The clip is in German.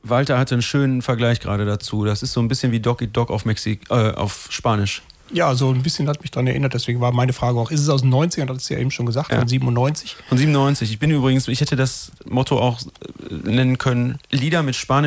Walter hatte einen schönen Vergleich gerade dazu. Das ist so ein bisschen wie Dog Eat Dog auf Spanisch. Ja, so ein bisschen hat mich daran erinnert, deswegen war meine Frage auch, ist es aus den 90ern, das ist ja eben schon gesagt, von 97? Von 97. Ich hätte das Motto auch nennen können, Lieder mit Spanisch